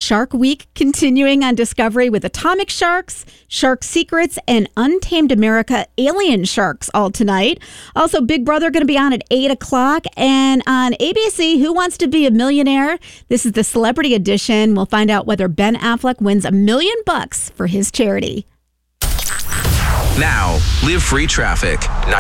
Shark Week continuing on Discovery with Atomic Sharks, Shark Secrets, and Untamed America Alien Sharks all tonight. Also, Big Brother going to be on at 8 o'clock. And on ABC, Who Wants to Be a Millionaire? This is the celebrity edition. We'll find out whether Ben Affleck wins $1 million for his charity. Now, Live Free Traffic.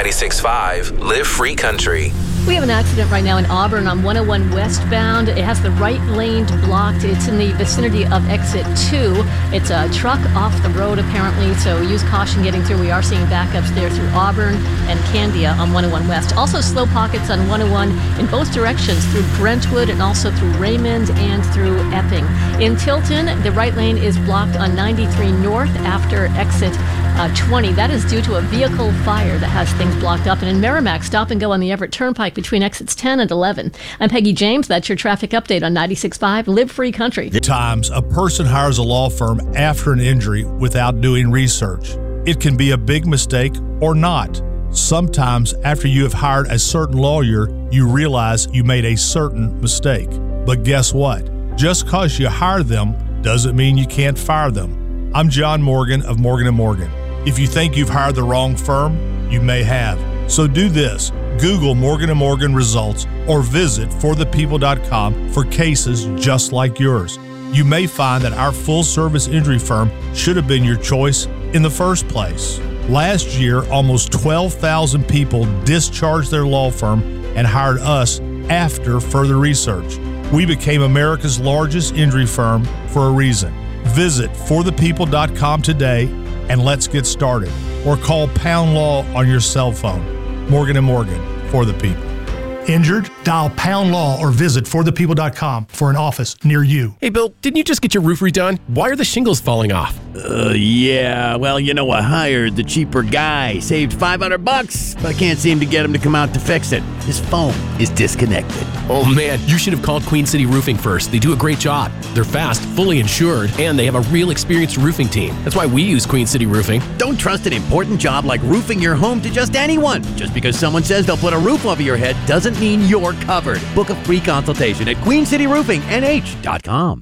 96.5 Live Free Country. We have an accident right now in Auburn on 101 westbound. It has the right lane blocked. It's in the vicinity of exit 2. It's a truck off the road, apparently, so use caution getting through. We are seeing backups there through Auburn and Candia on 101 west. Also slow pockets on 101 in both directions through Brentwood and also through Raymond and through Epping. In Tilton, the right lane is blocked on 93 north after exit 20. That is due to a vehicle fire that has things blocked up. And in Merrimack, stop and go on the Everett Turnpike between exits 10 and 11. I'm Peggy James. That's your traffic update on 96.5 Live Free Country. Times a person hires a law firm after an injury without doing research. It can be a big mistake or not. Sometimes after you have hired a certain lawyer, you realize you made a certain mistake. But guess what? Just because you hire them doesn't mean you can't fire them. I'm John Morgan of Morgan & Morgan. If you think you've hired the wrong firm, you may have. So do this. Google Morgan & Morgan results or visit forthepeople.com for cases just like yours. You may find that our full-service injury firm should have been your choice in the first place. Last year, almost 12,000 people discharged their law firm and hired us after further research. We became America's largest injury firm for a reason. Visit forthepeople.com today and let's get started. Or call Pound Law on your cell phone. Morgan & Morgan, for the people. Injured? Dial Pound Law or visit forthepeople.com for an office near you. Hey, Bill, didn't you just get your roof redone? Why are the shingles falling off? Yeah. Well, I hired the cheaper guy. Saved $500, but I can't seem to get him to come out to fix it. His phone is disconnected. Oh, man, you should have called Queen City Roofing first. They do a great job. They're fast, fully insured, and they have a real experienced roofing team. That's why we use Queen City Roofing. Don't trust an important job like roofing your home to just anyone. Just because someone says they'll put a roof over your head doesn't mean you're covered. Book a free consultation at queencityroofingnh.com.